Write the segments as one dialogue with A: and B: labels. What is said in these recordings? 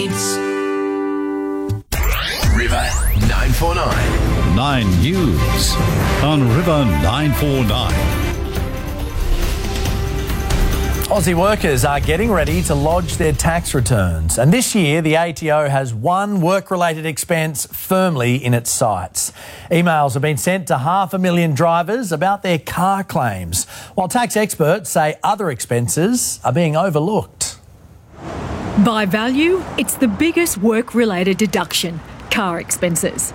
A: needs. River 949.
B: 9 News on River 949.
C: Aussie workers are getting ready to lodge their tax returns, and this year the ATO has one work-related expense firmly in its sights. Emails have been sent to 500,000 drivers about their car claims, while tax experts say other expenses are being overlooked.
D: By value, it's the biggest work-related deduction, car expenses.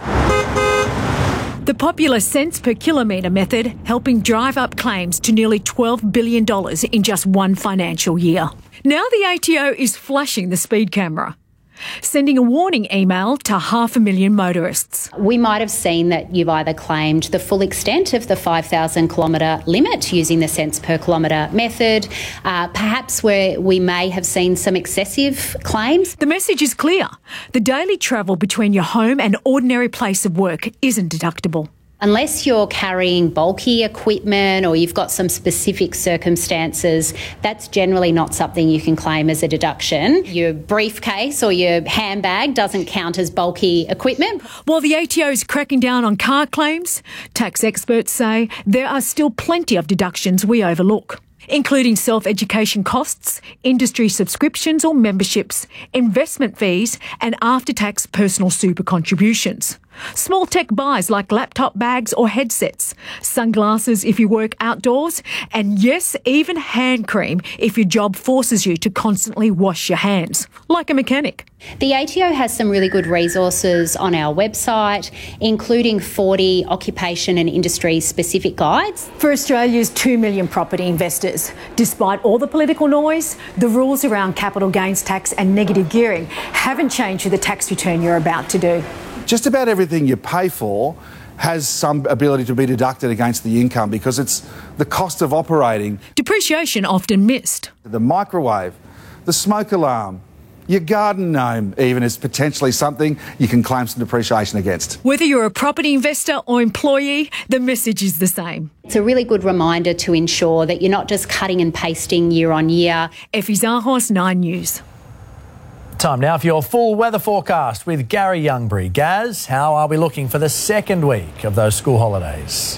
D: The popular cents per kilometre method helping drive up claims to nearly $12 billion in just one financial year. Now the ATO is flashing the speed camera, sending a warning email to 500,000 motorists.
E: We might have seen that you've either claimed the full extent of the 5,000 kilometre limit using the cents per kilometre method, perhaps where we may have seen some excessive claims.
D: The message is clear. The daily travel between your home and ordinary place of work isn't deductible.
E: Unless you're carrying bulky equipment or you've got some specific circumstances, that's generally not something you can claim as a deduction. Your briefcase or your handbag doesn't count as bulky equipment.
D: While the ATO is cracking down on car claims, tax experts say there are still plenty of deductions we overlook, including self-education costs, industry subscriptions or memberships, investment fees and after-tax personal super contributions. Small tech buys like laptop bags or headsets, sunglasses if you work outdoors, and yes, even hand cream if your job forces you to constantly wash your hands, like a mechanic.
E: The ATO has some really good resources on our website, including 40 occupation and industry specific guides.
D: For Australia's 2 million property investors, despite all the political noise, the rules around capital gains tax and negative gearing haven't changed for the tax return you're about to do.
F: Just about everything you pay for has some ability to be deducted against the income because it's the cost of operating.
D: Depreciation often missed.
F: The microwave, the smoke alarm, your garden gnome even is potentially something you can claim some depreciation against.
D: Whether you're a property investor or employee, the message is the same.
E: It's a really good reminder to ensure that you're not just cutting and pasting year on year.
D: Effie Zahos, 9 News.
C: Time now for your full weather forecast with Gary Youngbury. Gaz, how are we looking for the second week of those school holidays?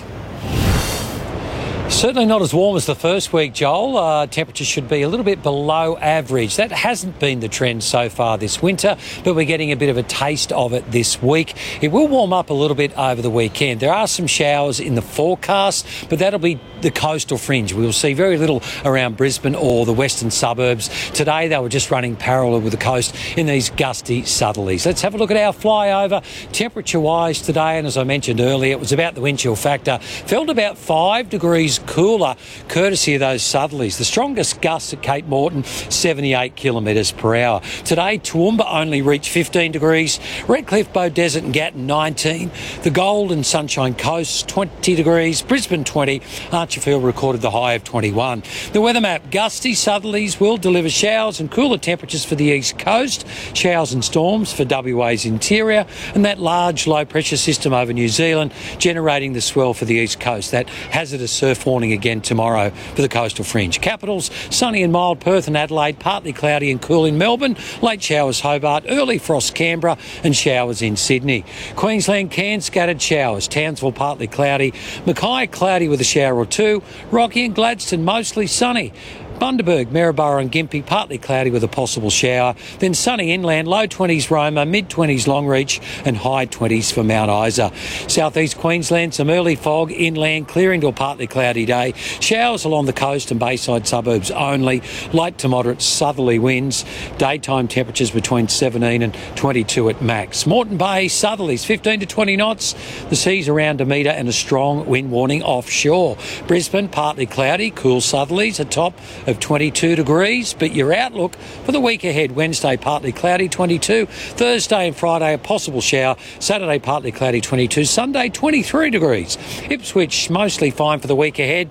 G: Certainly not as warm as the first week, Joel. Temperatures should be a little bit below average. That hasn't been the trend so far this winter, but we're getting a bit of a taste of it this week. It will warm up a little bit over the weekend. There are some showers in the forecast, but that'll be the coastal fringe. We will see very little around Brisbane or the western suburbs. Today they were just running parallel with the coast in these gusty southerlies. Let's have a look at our flyover. Temperature-wise today, and as I mentioned earlier, it was about the wind chill factor. Felt about 5 degrees cooler, courtesy of those southerlies. The strongest gusts at Cape Morton, 78 kilometres per hour. Today, Toowoomba only reached 15 degrees. Redcliffe, Beaudesert and Gatton, 19. The Gold and Sunshine Coast, 20 degrees. Brisbane, 20. Archerfield recorded the high of 21. The weather map, gusty southerlies will deliver showers and cooler temperatures for the east coast, showers and storms for WA's interior, and that large low-pressure system over New Zealand generating the swell for the east coast. That hazardous surf warning again tomorrow for the coastal fringe. Capitals, sunny and mild Perth and Adelaide, partly cloudy and cool in Melbourne, late showers Hobart, early frost Canberra and showers in Sydney. Queensland, Cairns, scattered showers. Townsville, partly cloudy. Mackay, cloudy with a shower or two. Rocky and Gladstone, mostly sunny. Bundaberg, Maryborough and Gympie, partly cloudy with a possible shower. Then sunny inland, low 20s Roma, mid-20s Longreach and high 20s for Mount Isa. Southeast Queensland, some early fog inland, clearing to a partly cloudy day. Showers along the coast and bayside suburbs only. Light to moderate southerly winds. Daytime temperatures between 17 and 22 at max. Moreton Bay, southerlies 15 to 20 knots. The sea's around a metre and a strong wind warning offshore. Brisbane, partly cloudy, cool southerlies, a top of 22 degrees, but your outlook for the week ahead, Wednesday partly cloudy, 22, Thursday and Friday a possible shower, Saturday partly cloudy, 22, Sunday 23 degrees. Ipswich mostly fine for the week ahead.